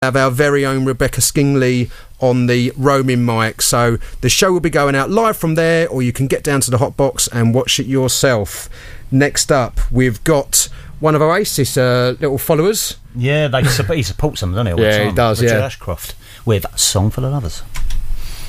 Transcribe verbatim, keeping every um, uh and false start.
have our very own Rebecca Skingley on the roaming mic. So the show will be going out live from there, or you can get down to the hot box and watch it yourself. Next up, we've got one of Oasis uh, little followers. Yeah, they he supports them, doesn't he? All the yeah, time. he does. Richard yeah, Ashcroft with "Song for the Lovers."